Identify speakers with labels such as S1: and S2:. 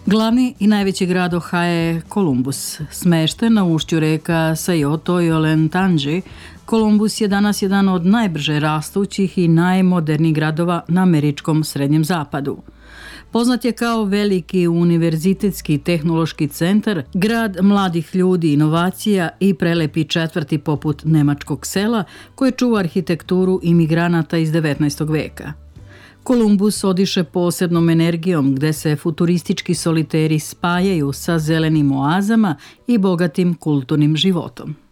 S1: Glavni i najveći grad Ohaja je Kolumbus. Smešten na ušću reka Sajoto i Olentanđi, Kolumbus je danas jedan od najbrže rastućih i najmodernijih gradova na američkom srednjem zapadu. Poznat je kao veliki univerzitetski tehnološki centar, grad mladih ljudi, inovacija i prelepi četvrti poput nemačkog sela koje čuva arhitekturu imigranata iz 19. veka. Kolumbus odiše posebnom energijom gde se futuristički soliteri spajaju sa zelenim oazama i bogatim kulturnim životom.